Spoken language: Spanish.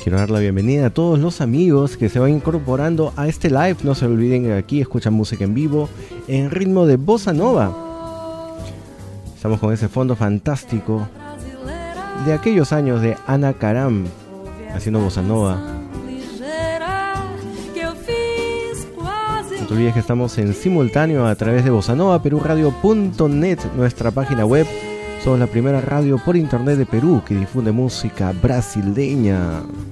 Quiero dar la bienvenida a todos los amigos que se van incorporando a este live. No se olviden que aquí escuchan música en vivo en ritmo de bossa nova. Estamos con ese fondo fantástico de aquellos años de Ana Karam haciendo bossa nova. No te olvides que estamos en simultáneo a través de bossanovaperuradio.net, nuestra página web. Somos la primera radio por internet de Perú que difunde música brasileña.